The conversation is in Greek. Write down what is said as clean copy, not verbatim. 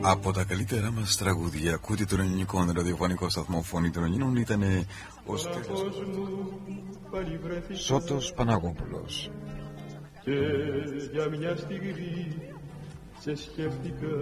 Από τα καλύτερά μας τραγούδια, ακούτε τον ελληνικό ραδιοφωνικό σταθμό Φωνή των Ελλήνων, ήταν ο Σώτος Παναγόπουλος. Και για μια στιγμή σε σκέφτηκα